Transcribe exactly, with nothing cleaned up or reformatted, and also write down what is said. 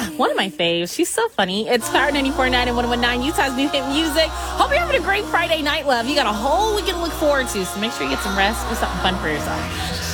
Yeah, one of my faves. She's so funny. It's Power ninety-four point nine and one oh one point nine, Utah's new hit music. Hope you're having a great Friday night, love. You got a whole weekend to look forward to, so make sure you get some rest. Do something fun for yourself.